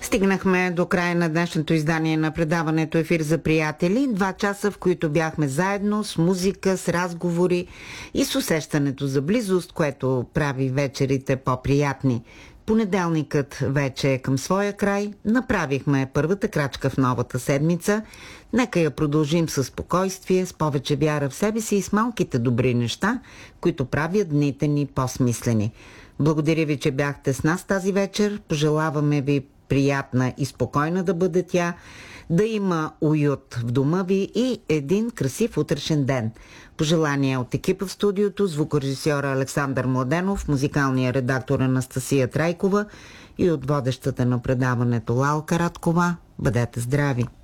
Стигнахме до края на днешното издание на предаването Ефир за приятели. 2 часа, в които бяхме заедно с музика, с разговори и с усещането за близост, което прави вечерите по-приятни. Понеделникът вече е към своя край. Направихме първата крачка в новата седмица. Нека я продължим със спокойствие, с повече вяра в себе си и с малките добри неща, които правят дните ни по-смислени. Благодаря ви, че бяхте с нас тази вечер. Пожелаваме ви приятна и спокойна да бъде тя, да има уют в дома ви и един красив утрешен ден. Пожелания от екипа в студиото, звукорежисьора Александър Младенов, музикалния редактор Анастасия Трайкова и от водещата на предаването Лалка Радкова. Бъдете здрави!